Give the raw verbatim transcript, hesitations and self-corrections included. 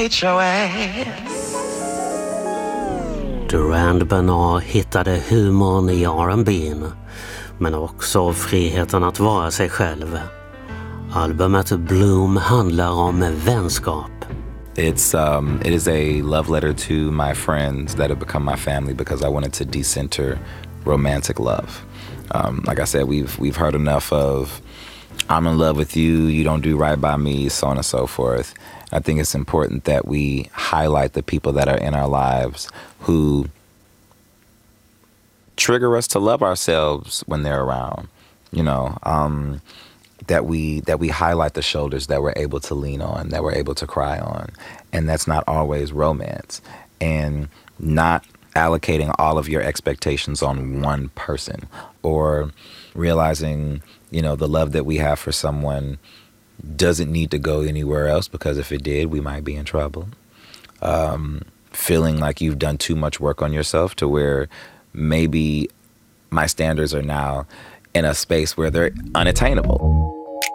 H O S. Durand Bernard hittade humorn i R and B, men också friheten att vara sig själv. Albumet Bloom handlar om vänskap. It's um, it is a love letter to my friends that have become my family because I wanted to decenter romantic love. Um, like I said, we've we've heard enough of I'm in love with you, you don't do right by me, so on and so forth. I think it's important that we highlight the people that are in our lives who trigger us to love ourselves when they're around. You know, um, that we that we highlight the shoulders that we're able to lean on, that we're able to cry on. And that's not always romance. And not allocating all of your expectations on one person, or realizing, you know, the love that we have for someone doesn't need to go anywhere else, because if it did, we might be in trouble. Um, feeling like you've done too much work on yourself to where maybe my standards are now in a space where they're unattainable.